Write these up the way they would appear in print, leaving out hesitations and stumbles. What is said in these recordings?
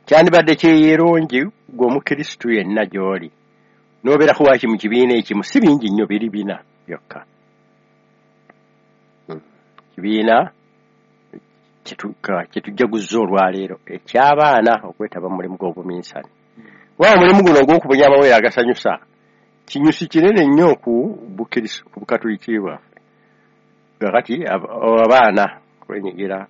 kyandibadde kyeyerongi gw'omukristu yenna gy'oli n'obeerako waki mu kibiina ekimu si bingi nnyo biri bina byokka kibiina kyetujjaguzza olwaleero eky'abaana okwetaba mu mulimu gw'obuminsani waba omulimu guno ogw'okubunya amawere agasanyusa kinyusi kinene nnyo ku bukatuliki bwaffe kakati abaana kwenyigira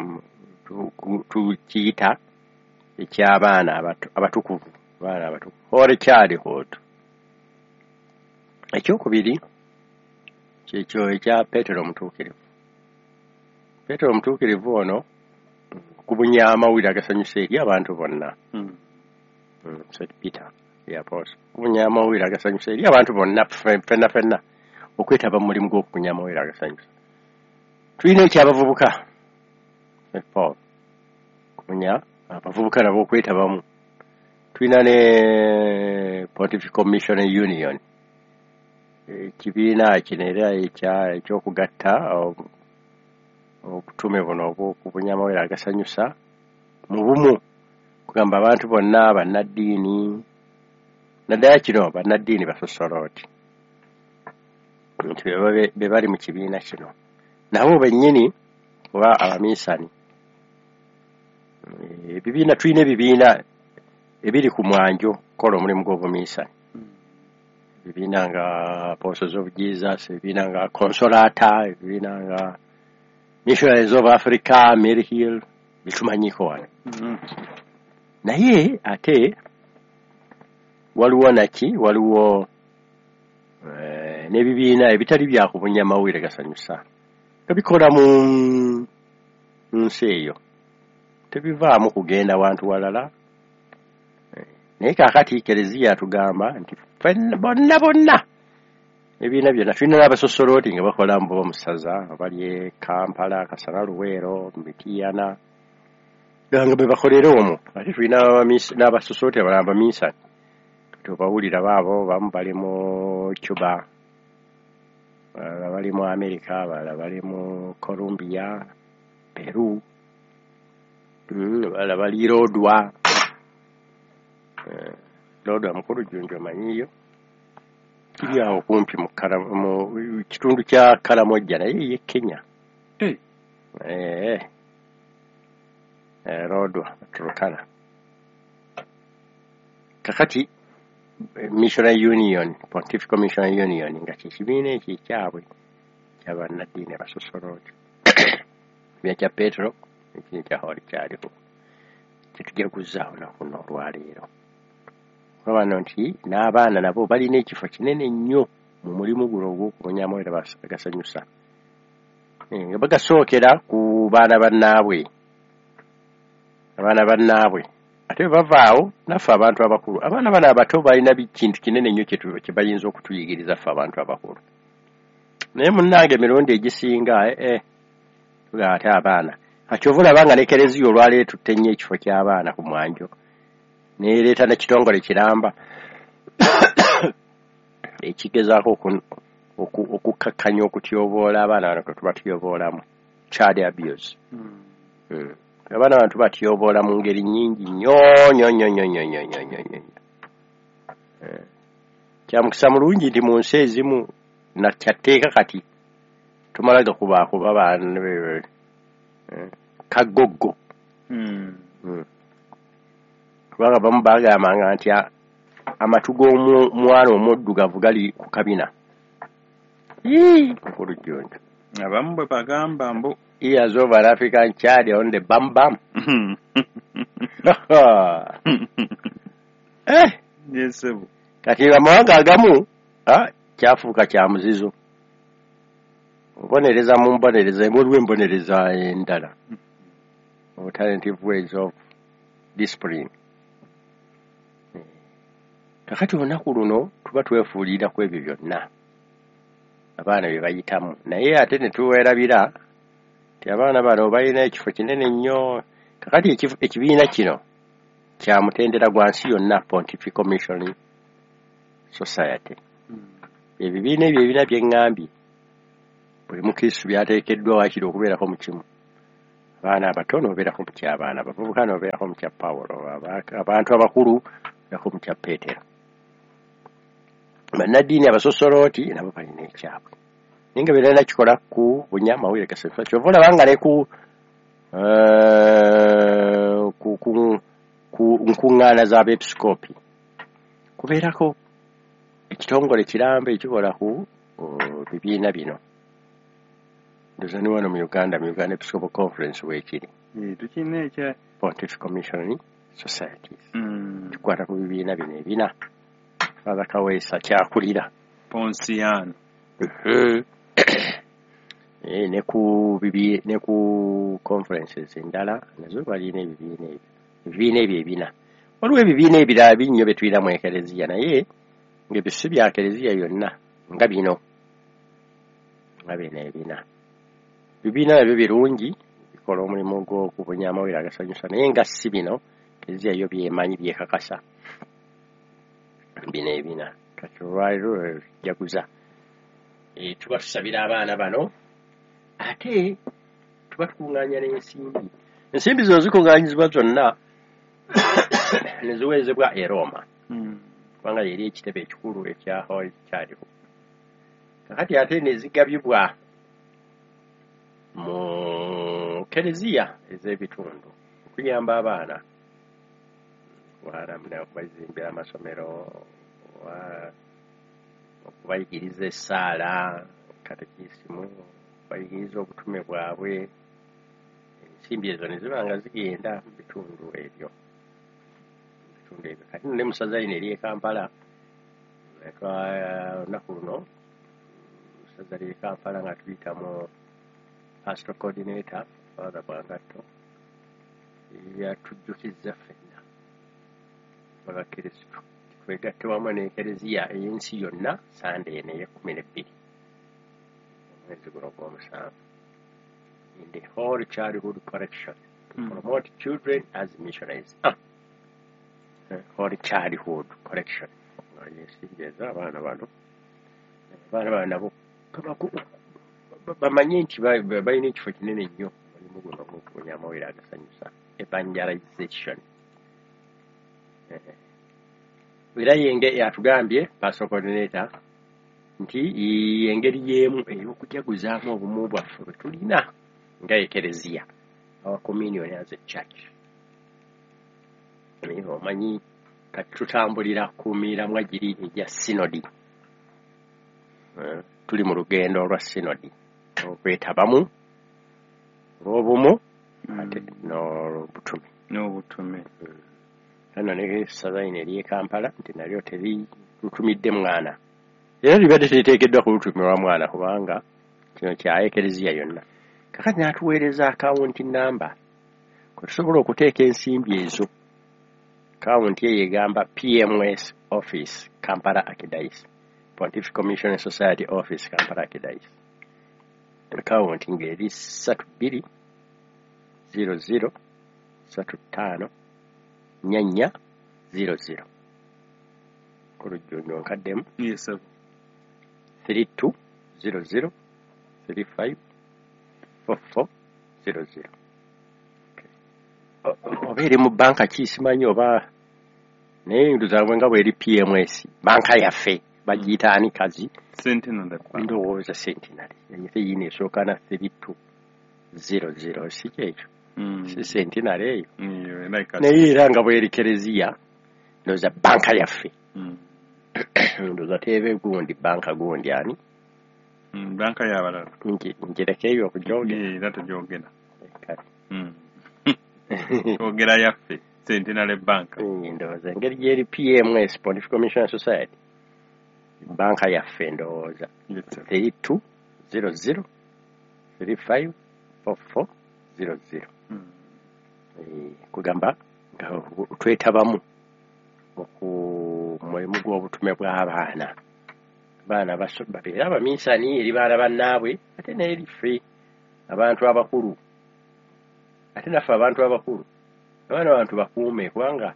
tukiyita eky'abaana abatukuvu abaana abatukuvu holy childhood. Ekyokubiri kyekyo ekya Petero omutuukirivu. Petero omutuukirivu ono kubunya amawulire agasanyusa eri abantu bonna. St. Peter the apostle kubunya amawulire agasanyusa eri abantu bonna ffenna okwetaba mu mulimu gw'okubunya amawulire agasanyusa. Tulina ekyabavubuka St. Paul kubunya abavubuka nabo okwetabamu. Tulina ne Pontifical Missionary Union ekibiina kino era ekyokugatta obutume buno obw'okubunya amawulire agasanyusa mu bumu kugamba abantu bonna bannaddiini naddala kino bannaddiini basosolooti nti be bali mu kibiina kino nabo bennyini oba abaminsani. Ebibiina tulina ebibiina ebiri ku mwanjo kukola omulimu gw'obuminsani. Ebibiina nga Apostles of Jesus, ebibiina nga Consolata, ebibiina nga Missionaries of Africa, Mary Hill, bitumanyiko wano. Naye ate waliwo n'ebibiina ebitali bya kubunya amawulire gasanyusa nga bikola mu nsi eyo tebivaamu kugenda wantu walala. Naye kaakati Kereziya tugamba nti bonna ebibiina byonna tulina n'abasosolooti nga bakola mbo mu ssaza abali e Kampala, Kasana, Luweero, Mityana nga be bakolera omwo. Ate tulina n'abasosolooti abalala baminsani tobawulira baabo bamu bali mu Cuba, abalala bali mu Amerika, abalala bali mu Colombia, Peru, abalala bali Lodwa. Lodwa mukulu Junju amanyiyo kiri awo kumpi mu kitundu kya Karamojja naye ye Kenya. Lodwa Turkana. Kakati Missionary Union, Pontifical Missionary Union nga kibiina ekyo ekyabwe ky'abannaddiini abasosolooti kya Petero ekyo kya Holy Childhood kyetujaguzzaawo nakuno olwaleero. Wabano nti n'abaana nabo balina ekifo kinene nnyo mu mulimu guno ogw'okubunya amawulire agasanyusa nga bagasookera ku baana bannaabwe. Abaana bannaabwe ate bavaawo naffe abantu abakulu. Abaana bano abato balina kintu kinene nnyo kye bayinza okutuyigiriza ffe abantu abakulu. Naye munnange emirundi egisinga tugaa ate abaana akyova olabanga ne Kereziya olwaleero tutte nnyo ekifo ky'abaana ku mwanjo neereeta n'ekitongole kiramba ekigezaako okukkakkanya okutyoboola abaana bano kwe tubatyoboolamu child abuse. Abaana bano tubatyoboola mu ngeri nnyingi nnyo. Kyamukisa mulungi nti mu nsi ezimu nakyatteeka kati tumala gakubakuba baana kagoggo. Kubanga bamu bagambanga nti amatu g'omwana omuddugavu gali ku kabina. Mukulu Jonjo abamu bwe bagamba mbu ears of an African child on the bam bam. Yes, kati amawanga agamu kyafuuka kya muzizo. Obonereza mu mbonereza waliwo embonereza endala. Alternative ways of discipline. Kakati olunaku luno tuba twefuulira ku ebyo byonna abaana bye bayitamu. Naye ate ne tuweerabira nti abaana bano balina ekifo kinene nnyo. Kakati ekibiina kino kya mutendera gwa nsi yonna, Pontifical Missionary Society. Ebibiina ebyo ebina bye ŋŋambye buli mukristu byateekeddwa waakiri okubeerako mu kimu. abaana abatono obeerako mu ky'abaana abavubuka n'obeerako mu kya Pawulo abantu abakulu obeerako mu kya Peetero bannaddiini abasosolooti nabo balina ekyabwe naye nga beera nakikola ku bunyamawulire gasenfa kyova olaba nga ne ku nkuŋŋaana z'abeepisikoopi kubeerako ekitongole kirambe ekikola ku bibiina bino ndoza ne wano mu Uganda Episcopal Conference weekiri tukina ekya Pontifical Missionary Societies kikwata ku bibiina bino ebina Father Kaweesa kyakulira Ponsiano ne ku conferences endala nazo balina ebibiina ebyo ebina waliwo ebibiina ebirala binnyo bye tulina mu ekereziya naye ng'ebyo si bya kereziya yonna nga bino nga bino ebina bibiina nabyo birungi bikola omulimu gw'okubunya amawulire agasanyusa naye nga si bino kereziya yo byemanyi byekakasa bino ebina kati olwaliro jaguza tuba tusabira abaana bano ate tuba tukuŋŋaanya n'ensimbi zino zikuŋŋaanyizibwa zonna ne ziweezebwa e Roma kubanga yeri ekitebe ekikulu ekyaho ekyaliwo kakati ate ne zigabibwa mu kereziya ez'ebitundu okuyamba abaana okubazimbira amasomero okubayigiriza essaala katekisimu okubayigiriza obutume bwabwe ensimbi ezo ne ziba nga zigenda mu bitundu ebyo kati ne musaza lino eri e Kampala olunaku luno musaza eri e Kampala nga tuyita mu pastoral coordinator Father Bwangatto yatujjukizza ffenna abakrisitu twegatte wamu n'ekereziya ey'ensi yonna Sunday eno ey'12 omwezi guno gw'omusanvu in the whole childhood correction to promote children as missionaries whole childhood correction yesinjeza abaana bano nabo bamanye nti balina ekifo kinene nnyo mulimu guno gw'okubunya amawulire agasanyusa evangelization era yenge yatugambye pastoral coordinator nti engeri y'emu ey'okujaguzaamu obumu bwaffe bwe tulina nga ekereziya our communion as a church naye omanyi kati tutambulira ku miramwa giri egya sinodi tuli mu lugendo olwa sinodi okwetabamu olw'obumu ate n'obutume ano ne Sazaine eri e Kampala nti nalyo teritutumidde mwana era libadde teriteekeddwa kulutumirwa mwana kubanga kino kya ekereziya yonna kakati n'atuweereza akawunti namba kwe tusobola okuteeka ensimbi ezo akawunti eyo egamba PMS Office Kampala Archdiocese Pontifical Missionary Society Office Kampala Archdiocese akawunti ng'eri 32 00 35 nyanya 00 kulujjunjo nkaddemu 32 00 35 44 00 oba eri mu banka kisimanyi oba naye nduzabwe nga bweri PMS banka yaffe bagiyita ani kazi ndowooza Centenary yayite yina esooka na 32 00 si kyekyo si Centenary eyo naye era nga bweri kereziya ndowooza banka yaffe ndowooza teebe gundi banka gundi ani banka y'abalala njireke eyo okujogera era tujogera twogera yaffe Centenary Bank ndowooza engeri gyeri PMS Pontifical Missionary Society banka yaffe ndowooza 32 00 35 44 00 kugamba nga twetabamu mulimu gw'obutume bw'abaana abaana babeera abaminsani eri baana bannaabwe ate n'eri ffe abantu abakulu ate naffe abantu abakulu abaana abantu bakuume kubanga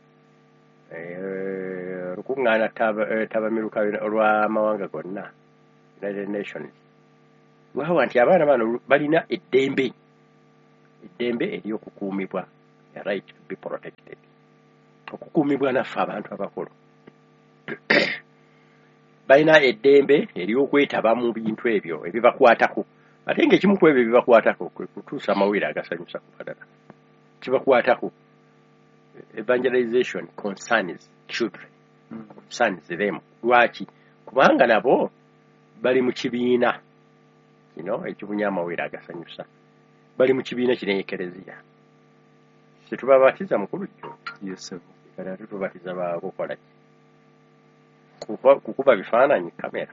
olukuŋŋaana tabamiruka olw'amawanga gonna United Nations lwawa nti abaana bano balina eddembe eddembe ery'okukuumibwa the right to be protected okukuumibwa naffe abantu abakulu balina eddembe ery'okwetaba mu bintu ebyo ebibakwatako ate ng'ekimu ku ebyo ebibakwatako kwe kutuusa amawulire agasanyusa ku balala kibakwatako evangelization concerns children concerns them lwaki kubanga nabo bali mu kibiina kino ekibunya amawulire agasanyusa bali mu kibiina kino ekereziya situbabatiza mukulu jjo kala tutubatiza bakukola kukuba bifaananyi kamera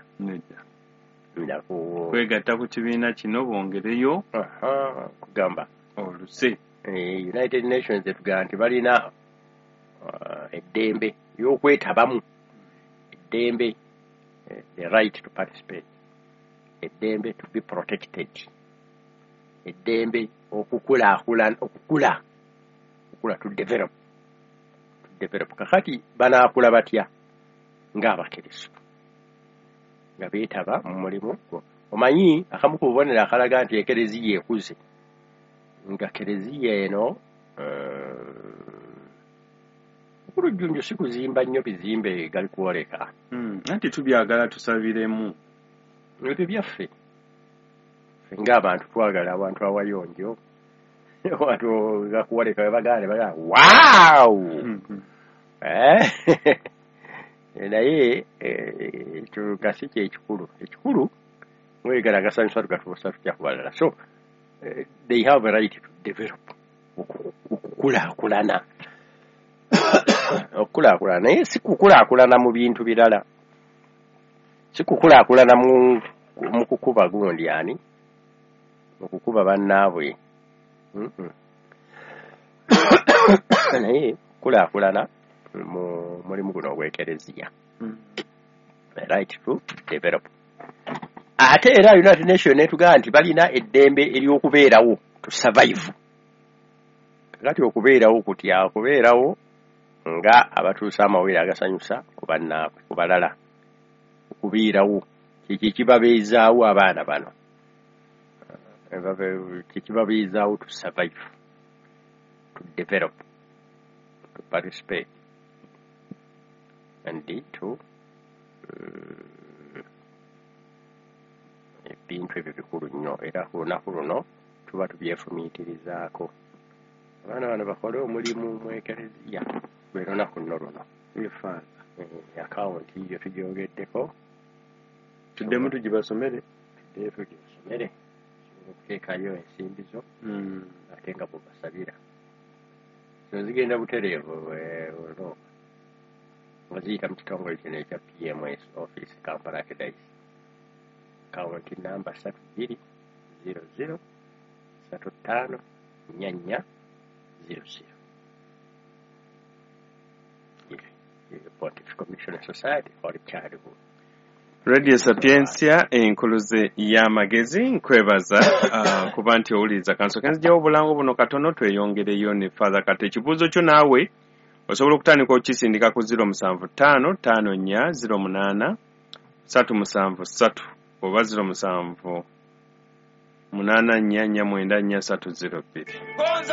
kwegatta ku kibiina kino bongereyo kugamba oluse United Nations etugamba nti balina eddembe y'okwetabamu eddembe the right to participate eddembe to be protected eddembe okukula to develop kakati banaakula batya ng'abakristo nga beetaba mu mulimu omanyi akamu ku bubonero akalaga nti ekereziya ekuze nga kereziya eno Kurujjunju si kuzimba nnyo bizimbe gali kwoleka anti tubyagala tusabiremu ebyo byaffe ng'abantu twagala abantu awayonjo abantu gakuwoleka bagala wow naye tugasi ekikulu mwegala gasanyusa tugatuusa tutya ku balala so they have a right to develop okukulaakulana naye si kukulaakulana mu bintu birala si kukulaakulana mu kukuba gundi ani mu kukuba bannaabwe naye kulaakulana mu mulimu guno ogw'ekereziya right to develop ate era United Nations netugamba nti balina eddembe ery'okubeerawo to survive kakati okubeerawo kutya okubeerawo nga abatuusa amawulire agasanyusa ku balala okubeerawo kyekibabeezaawo abaana bano kyekibabeezaawo to survive to develop to participate and to ebintu ebyo bikulu nnyo era ku lunaku luno tuba tubyefumiitirizaako abaana bano bakole omulimu mu ekereziya lwe lunaku nno luno akawunti yo tugyogeddeko tuddemu tugibasomere sobola okuteekayo ensimbi zo ate nga bwebasabira zo zigenda butereevu olwo nga ziyita mu kitongole kino ekya PMS office Kampala Kedais akawunti namba 3200 35 44 00 Pontifical Missionary Society for Childhood. Radio Sapiensia enkuluze y'amagezi nkwebaza kuba nti owuliriza kansooka nzijawo obulango buno katono tweyongereyo ne Father Kate ekibuuzo kyo naawe osobola okutandika okisindika ku 075 54 08 373 oba 075 844 40302